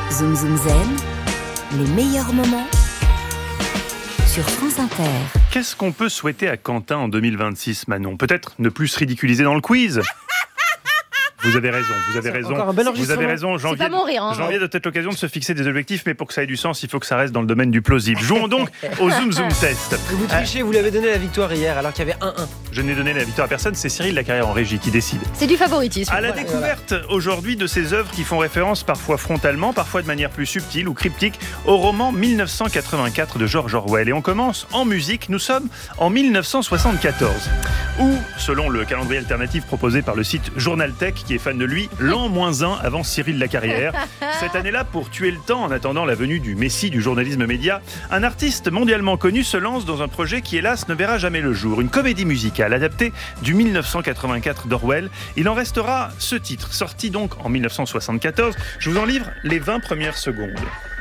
Zoom Zoom Zen, les meilleurs moments sur France Inter. Qu'est-ce qu'on peut souhaiter à Quentin en 2026, Manon ? Peut-être ne plus se ridiculiser dans le quiz ? Vous avez raison, vous avez raison. Vous avez raison, janvier doit être l'occasion de se fixer des objectifs, mais pour que ça ait du sens, il faut que ça reste dans le domaine du plausible. Jouons donc au Zoom Zoom Test. Vous trichez, vous lui avez donné la victoire hier alors qu'il y avait 1-1. Je n'ai donné la victoire à personne, c'est Cyril Lacarrière en régie qui décide. C'est du favoritisme. À la découverte aujourd'hui de ces œuvres qui font référence parfois frontalement, parfois de manière plus subtile ou cryptique, au roman 1984 de George Orwell. Et on commence en musique, nous sommes en 1974, où, selon le calendrier alternatif proposé par le site Journal Tech, qui est fan de lui, l'an -1 avant Cyril Lacarrière. Cette année-là, pour tuer le temps en attendant la venue du messie du journalisme média, un artiste mondialement connu se lance dans un projet qui, hélas, ne verra jamais le jour. Une comédie musicale adaptée du 1984 d'Orwell. Il en restera ce titre, sorti donc en 1974. Je vous en livre les 20 premières secondes.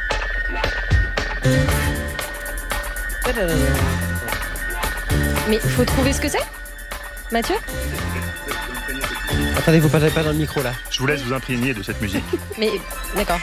Mais il faut trouver ce que c'est, Mathieu ? Attendez, vous parlez pas dans le micro là. Je vous laisse vous imprégner de cette musique. Mais d'accord.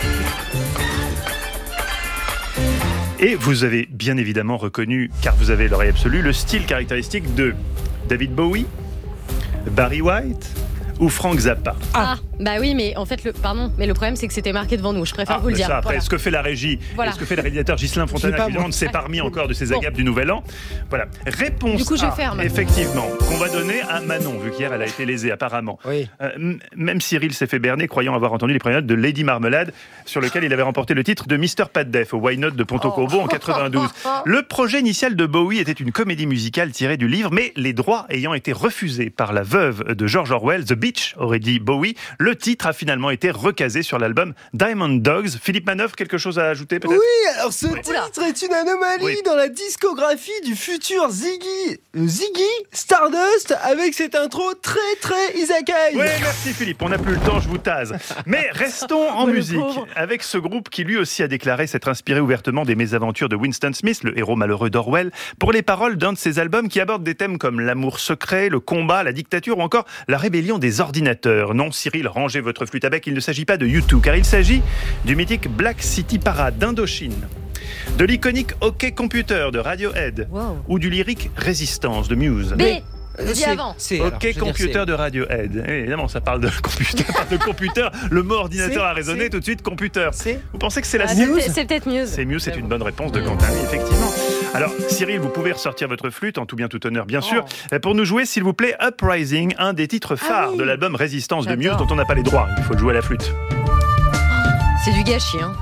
Et vous avez bien évidemment reconnu, car vous avez l'oreille absolue, le style caractéristique de David Bowie, Barry White ou Frank Zappa. Ah, bah oui, mais en fait, le problème, c'est que c'était marqué devant nous. Je préfère vous le dire. Ça, après, ce que fait la régie, et ce que fait le réalisateur Ghislain Fontana, évidemment, ne s'est pas remis encore de ses agapes du Nouvel An. Voilà. Réponse du coup, je A, ferme. effectivement, qu'on va donner à Manon, vu qu'hier, elle a été lésée, apparemment. Oui. Même Cyril s'est fait berner, croyant avoir entendu les premières notes de Lady Marmelade, sur lequel il avait remporté le titre de Mr. Pat Def au Why Not de Ponto-Corbeau en 92. Le projet initial de Bowie était une comédie musicale tirée du livre, mais les droits ayant été refusés par la veuve de George Orwell, The Beach, aurait dit Bowie, le titre a finalement été recasé sur l'album Diamond Dogs. Philippe Manœuvre, quelque chose à ajouter peut-être ? Oui, alors ce titre est une anomalie dans la discographie du futur Ziggy Stardust avec cette intro très Isaac Hayes. Oui, merci Philippe, on n'a plus le temps, je vous tase. Mais restons en musique avec ce groupe qui lui aussi a déclaré s'être inspiré ouvertement des mésaventures de Winston Smith, le héros malheureux d'Orwell, pour les paroles d'un de ses albums qui aborde des thèmes comme l'amour secret, le combat, la dictature ou encore la rébellion des ordinateurs. Non, Cyril, rangez votre flûte à bec, il ne s'agit pas de U2, car il s'agit du mythique Black City Parade d'Indochine, de l'iconique OK Computer de Radiohead, ou du lyrique Résistance de Muse. Dis avant. OK Computer de Radiohead. Évidemment, ça parle de computer. Le mot ordinateur a résonné tout de suite. Computer. Vous pensez que c'est la Muse ? C'est peut-être Muse. C'est Muse, c'est une bonne réponse de Quentin, effectivement. Alors, Cyril, vous pouvez ressortir votre flûte, en tout bien tout honneur, bien sûr, pour nous jouer, s'il vous plaît, Uprising, un des titres phares de l'album Résistance de Muse, dont on n'a pas les droits. Il faut le jouer à la flûte. C'est du gâchis, hein.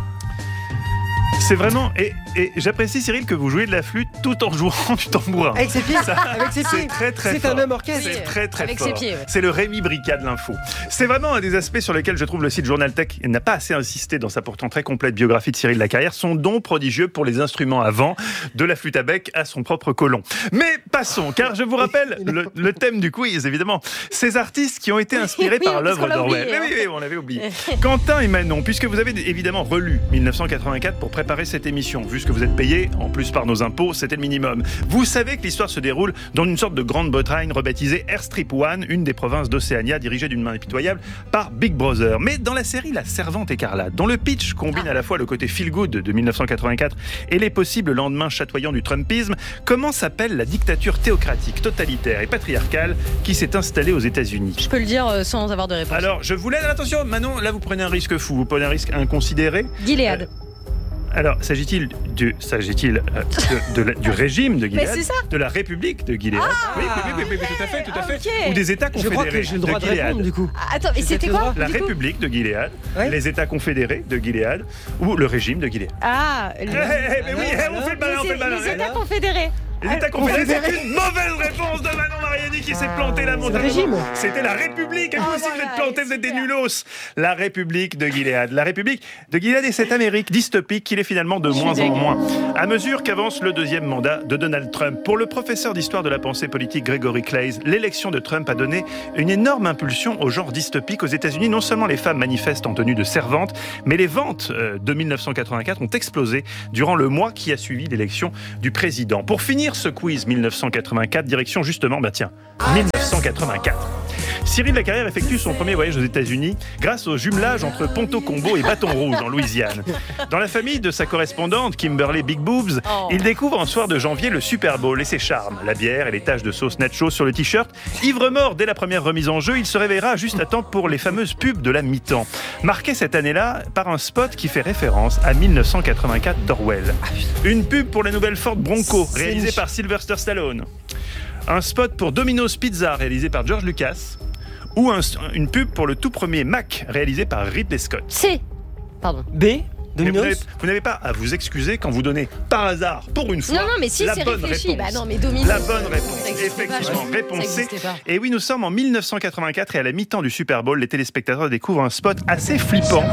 C'est vraiment... Et j'apprécie, Cyril, que vous jouez de la flûte tout en jouant du tambourin. Avec ses pieds. C'est très fort. C'est un homme orchestre. C'est très avec fort. ses pieds, C'est le Rémi Brica de l'info. C'est vraiment un des aspects sur lesquels je trouve le site Journal Tech n'a pas assez insisté dans sa pourtant très complète biographie de Cyril Lacarrière, son don prodigieux pour les instruments à vent, de la flûte à bec à son propre colon. Mais passons, car je vous rappelle le thème du quiz, évidemment. Ces artistes qui ont été inspirés par l'œuvre d'Orwell. Oui, on l'avait oublié. Quentin et Manon, puisque vous avez évidemment relu 1984 pour préparer cette émission, vu ce que vous êtes payés, en plus par nos impôts, c'était le minimum. Vous savez que l'histoire se déroule dans une sorte de Grande-Bretagne rebaptisée Airstrip One, une des provinces d'Océania dirigée d'une main impitoyable par Big Brother. Mais dans la série La Servante écarlate, dont le pitch combine à la fois le côté feel-good de 1984 et les possibles lendemains chatoyants du Trumpisme, comment s'appelle la dictature théocratique, totalitaire et patriarcale qui s'est installée aux États-Unis ? Je peux le dire sans avoir de réponse. Alors, je vous laisse, attention, Manon, là vous prenez un risque fou, vous prenez un risque inconsidéré. Gilead. Alors, s'agit-il du régime de Gilead, Mais c'est ça. de la République de Gilead, oui, tout à fait, Okay. ou des États Je crois confédérés que j'ai le droit de de répondre Gilead. du coup. Attends, mais c'était quoi La République de Gilead, les États confédérés de Gilead, ou le régime de Gilead. Ah, Mais oui, on fait le malin. les États confédérés. Les États confédérés, c'est une mauvaise réponse de Manon Mariani qui s'est plantée la montagne. C'était la République. Et vous aussi, vous êtes plantés, vous êtes des nulos. La République de Gilead. La République de Gilead est cette Amérique dystopique qu'il est finalement de moins en moins, à mesure qu'avance le deuxième mandat de Donald Trump. Pour le professeur d'histoire de la pensée politique Gregory Claeys, l'élection de Trump a donné une énorme impulsion au genre dystopique aux États-Unis. Non seulement les femmes manifestent en tenue de servantes, mais les ventes de 1984 ont explosé durant le mois qui a suivi l'élection du président. Pour finir ce quiz 1984, direction justement, 1984. Cyril Lacarrière effectue son premier voyage aux États-Unis grâce au jumelage entre Ponto Combo et Bâton Rouge en Louisiane. Dans la famille de sa correspondante, Kimberly Big Boobs, il découvre un soir de janvier le Super Bowl et ses charmes, la bière et les taches de sauce nacho sur le t-shirt. Ivre mort dès la première remise en jeu, il se réveillera juste à temps pour les fameuses pubs de la mi-temps. Marqué cette année-là par un spot qui fait référence à 1984 d'Orwell. Une pub pour la nouvelle Ford Bronco, réalisée par Sylvester Stallone. Un spot pour Domino's Pizza, réalisé par George Lucas. Ou une pub pour le tout premier Mac, réalisé par Ridley Scott. B. Domino's. Vous n'avez pas à vous excuser quand vous donnez par hasard, pour une fois, Non, mais si, la c'est bonne réfléchi. réponse. Bah non, mais Domino's. La bonne réponse, Ça existait pas, effectivement, ça réponse C. existait pas. Et oui, nous sommes en 1984 et à la mi-temps du Super Bowl, les téléspectateurs découvrent un spot assez flippant.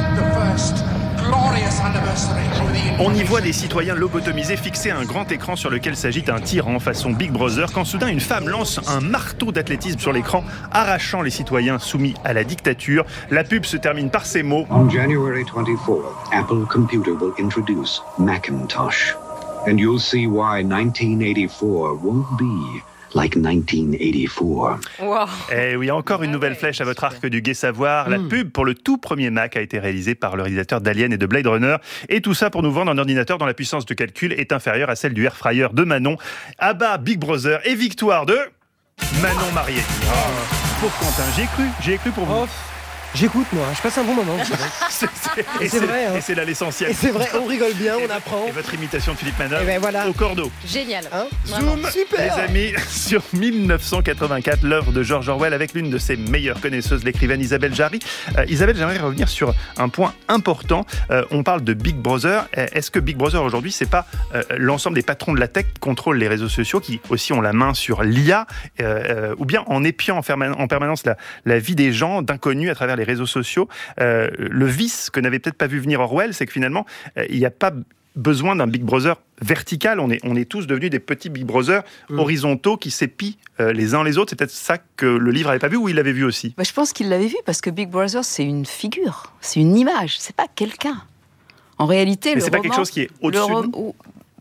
On y voit des citoyens lobotomisés fixés à un grand écran sur lequel s'agite un tyran façon Big Brother quand soudain une femme lance un marteau d'athlétisme sur l'écran, arrachant les citoyens soumis à la dictature. La pub se termine par ces mots. On January 24th, Apple Computer will introduce Macintosh. And you'll see why 1984 won't be like 1984. Wow. Eh oui, encore une nouvelle flèche à votre arc du gai savoir. La pub pour le tout premier Mac a été réalisée par le réalisateur d'Alien et de Blade Runner. Et tout ça pour nous vendre un ordinateur dont la puissance de calcul est inférieure à celle du Airfryer de Manon. À bas Big Brother et victoire de Manon Marietti. Pour Quentin, j'y ai cru pour vous. J'écoute, moi, je passe un bon moment. C'est vrai, hein. Et c'est là l'essentiel. Et c'est vrai, on rigole bien, on apprend. Et votre imitation de Philippe Manœuvre Et ben voilà. au cordeau. Génial. Hein Zoom, super. les amis, sur 1984, l'œuvre de George Orwell avec l'une de ses meilleures connaisseuses, l'écrivaine Isabelle Jarry. Isabelle, j'aimerais revenir sur un point important. On parle de Big Brother. Est-ce que Big Brother aujourd'hui, c'est pas l'ensemble des patrons de la tech qui contrôlent les réseaux sociaux, qui aussi ont la main sur l'IA, ou bien en épiant en permanence la vie des gens, d'inconnus à travers les réseaux sociaux. Le vice que n'avait peut-être pas vu venir Orwell, c'est que finalement, il n'y a pas besoin d'un Big Brother vertical. On est tous devenus des petits Big Brother horizontaux qui s'épient les uns les autres. C'est peut-être ça que le livre n'avait pas vu, ou il l'avait vu aussi? Je pense qu'il l'avait vu parce que Big Brother, c'est une figure, c'est une image, c'est pas quelqu'un. En réalité, mais c'est pas quelque chose qui est au-dessus de nous?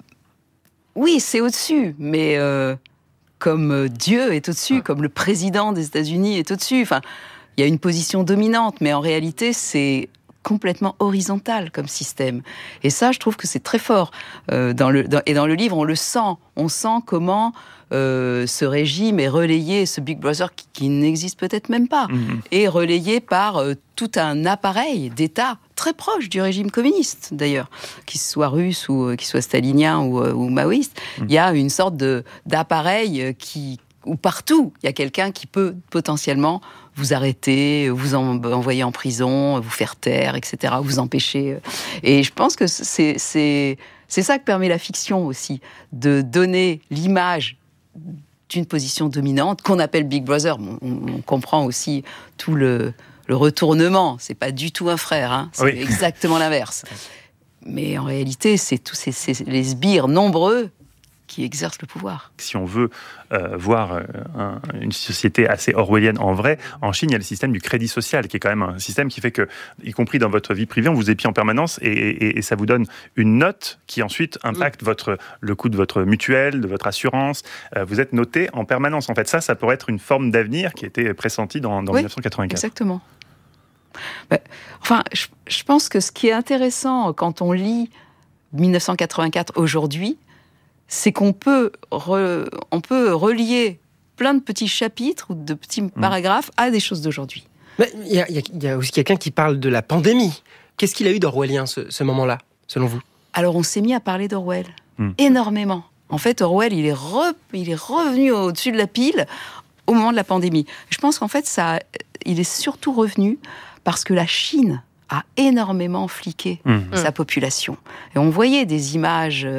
Oui, c'est au-dessus, mais comme Dieu est au-dessus, comme le président des États-Unis est au-dessus. Enfin, il y a une position dominante, mais en réalité, c'est complètement horizontal comme système. Et ça, je trouve que c'est très fort. Dans le livre, on le sent. On sent comment ce régime est relayé, ce Big Brother qui n'existe peut-être même pas, est relayé par tout un appareil d'État très proche du régime communiste, d'ailleurs, qu'il soit russe ou qu'il soit stalinien ou maoïste. Il y a une sorte d'appareil où partout, il y a quelqu'un qui peut potentiellement vous arrêter, vous envoyer en prison, vous faire taire, etc., vous empêcher. Et je pense que c'est ça que permet la fiction aussi, de donner l'image d'une position dominante qu'on appelle Big Brother. On comprend aussi tout le retournement. C'est pas du tout un frère, hein. C'est exactement l'inverse. Mais en réalité, c'est tous les sbires nombreux qui exercent le pouvoir. Si on veut voir une société assez orwellienne en vrai, en Chine, il y a le système du crédit social, qui est quand même un système qui fait que, y compris dans votre vie privée, on vous épie en permanence et ça vous donne une note qui ensuite impacte le coût de votre mutuelle, de votre assurance. Vous êtes noté en permanence. En fait, ça pourrait être une forme d'avenir qui était pressentie dans 1984. Exactement. Enfin, je pense que ce qui est intéressant quand on lit 1984 aujourd'hui, c'est qu'on peut relier plein de petits chapitres ou de petits paragraphes à des choses d'aujourd'hui. Il y a aussi quelqu'un qui parle de la pandémie. Qu'est-ce qu'il a eu d'orwellien, ce moment-là, selon vous? Alors, on s'est mis à parler d'Orwell, énormément. En fait, Orwell, il est revenu au-dessus de la pile au moment de la pandémie. Je pense qu'en fait, il est surtout revenu parce que la Chine a énormément fliqué sa population. Et on voyait des images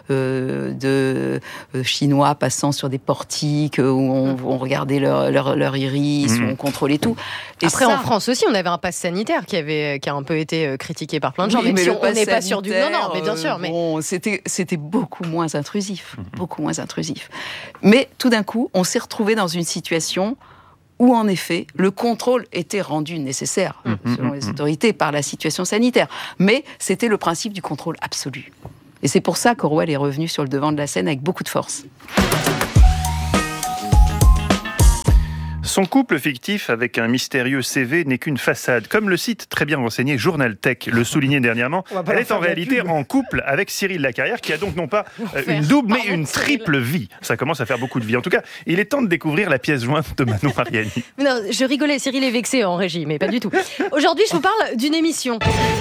de Chinois passant sur des portiques où on regardait leur iris, où on contrôlait tout. Et après, en France aussi, on avait un pass sanitaire qui a un peu été critiqué par plein de gens, même si on n'est pas sûr du... Non, mais bien sûr. Bon, c'était beaucoup moins intrusif. Beaucoup moins intrusif. Mais tout d'un coup, on s'est retrouvé dans une situation où, en effet, le contrôle était rendu nécessaire, selon les autorités, par la situation sanitaire. Mais c'était le principe du contrôle absolu. Et c'est pour ça qu'Orwell est revenu sur le devant de la scène avec beaucoup de force. Son couple fictif avec un mystérieux CV n'est qu'une façade. Comme le site très bien renseigné Journal Tech le soulignait dernièrement, elle est en réalité en couple avec Cyril Lacarrière, qui a donc non pas une double, mais une triple vie. Ça commence à faire beaucoup de vie. En tout cas, il est temps de découvrir la pièce jointe de Manon Mariani. Non, je rigolais, Cyril est vexé en régie, mais pas du tout. Aujourd'hui, je vous parle d'une émission.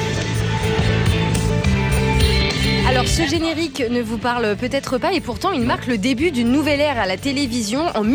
Alors ce générique ne vous parle peut-être pas et pourtant il marque le début d'une nouvelle ère à la télévision. En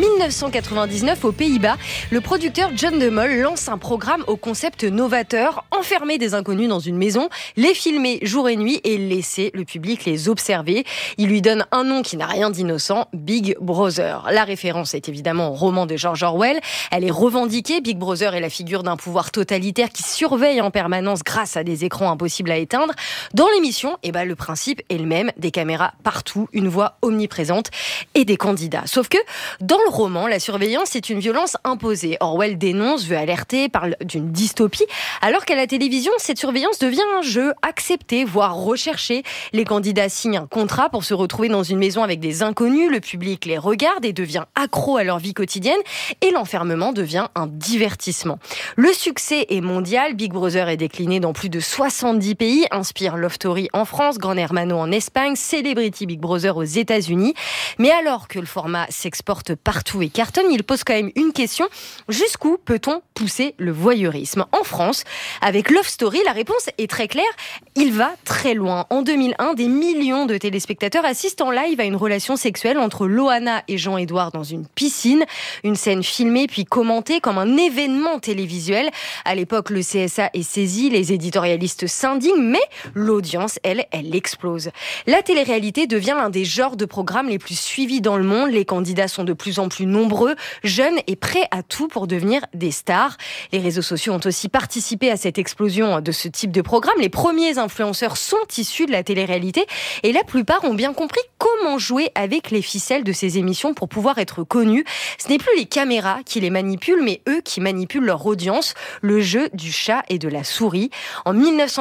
1999 aux Pays-Bas, le producteur John de Mol lance un programme au concept novateur, enfermer des inconnus dans une maison, les filmer jour et nuit et laisser le public les observer. Il lui donne un nom qui n'a rien d'innocent, Big Brother. La référence est évidemment au roman de George Orwell. Elle est revendiquée, Big Brother est la figure d'un pouvoir totalitaire qui surveille en permanence grâce à des écrans impossibles à éteindre. Dans l'émission, le principe est le même, des caméras partout, une voix omniprésente et des candidats. Sauf que dans le roman, la surveillance est une violence imposée. Orwell dénonce, veut alerter, parle d'une dystopie, alors qu'à la télévision, cette surveillance devient un jeu accepté, voire recherché. Les candidats signent un contrat pour se retrouver dans une maison avec des inconnus, le public les regarde et devient accro à leur vie quotidienne et l'enfermement devient un divertissement. Le succès est mondial, Big Brother est décliné dans plus de 70 pays, inspire Love Story en France, Gran Hermano en Espagne, Celebrity Big Brother aux États-Unis. Mais alors que le format s'exporte partout et cartonne, il pose quand même une question. Jusqu'où peut-on pousser le voyeurisme ? En France, avec Love Story, la réponse est très claire. Il va très loin. En 2001, des millions de téléspectateurs assistent en live à une relation sexuelle entre Loana et Jean-Édouard dans une piscine. Une scène filmée puis commentée comme un événement télévisuel. À l'époque, le CSA est saisi, les éditorialistes s'indignent, mais l'audience, elle explose. La télé-réalité devient l'un des genres de programmes les plus suivis dans le monde. Les candidats sont de plus en plus nombreux, jeunes et prêts à tout pour devenir des stars. Les réseaux sociaux ont aussi participé à cette explosion de ce type de programme. Les premiers influenceurs sont issus de la télé-réalité et la plupart ont bien compris comment jouer avec les ficelles de ces émissions pour pouvoir être connus. Ce n'est plus les caméras qui les manipulent, mais eux qui manipulent leur audience. Le jeu du chat et de la souris. En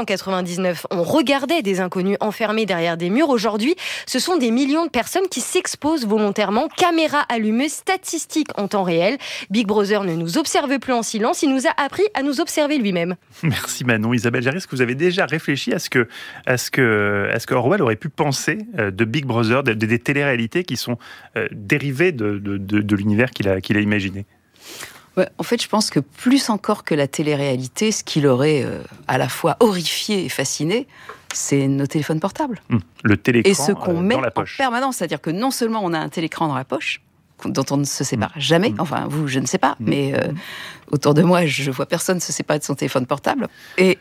1999, on regardait des inconnus enfermés derrière des murs. Aujourd'hui, ce sont des millions de personnes qui s'exposent volontairement, caméra allumée, statistiques en temps réel. Big Brother ne nous observe plus en silence, il nous a appris à nous observer lui-même. Merci Manon. Isabelle Jarry, est-ce que vous avez déjà réfléchi à ce que Orwell aurait pu penser de Big Brother, des téléréalités qui sont dérivées de l'univers qu'il a imaginé ? Ouais, en fait, je pense que plus encore que la télé-réalité, ce qui l'aurait à la fois horrifié et fasciné, c'est nos téléphones portables. Le télécran et ce qu'on met dans la poche. En permanence. C'est-à-dire que non seulement on a un télécran dans la poche, dont on ne se sépare jamais, enfin vous, je ne sais pas, mais autour de moi, je vois personne se séparer de son téléphone portable. Et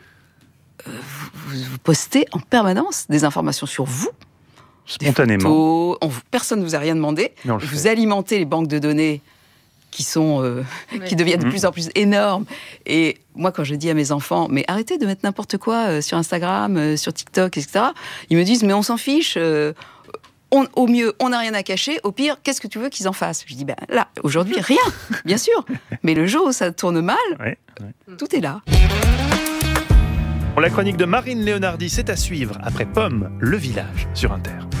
vous postez en permanence des informations sur vous, spontanément. Personne ne vous a rien demandé. Vous alimentez les banques de données qui deviennent de plus en plus énormes. Et moi, quand je dis à mes enfants, mais arrêtez de mettre n'importe quoi sur Instagram, sur TikTok, etc., ils me disent, mais on s'en fiche, au mieux, on n'a rien à cacher, au pire, qu'est-ce que tu veux qu'ils en fassent ? Je dis, là, aujourd'hui, rien, bien sûr. Mais le jour où ça tourne mal, tout est là. La chronique de Marine Léonardi, c'est à suivre après Pomme, le village, sur Inter.